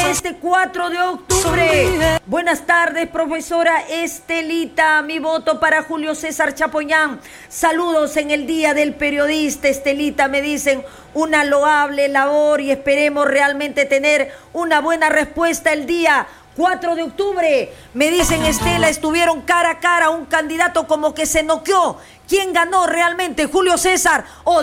este 4 de octubre. Buenas tardes, profesora Estelita. Mi voto para Julio César Chapoñán. Saludos en el Día del Periodista, Estelita. Me dicen una loable labor y esperemos realmente tener una buena respuesta el día 4 de octubre. Me dicen, Estela, estuvieron cara a cara un candidato como que se noqueó. ¿Quién ganó realmente, Julio César o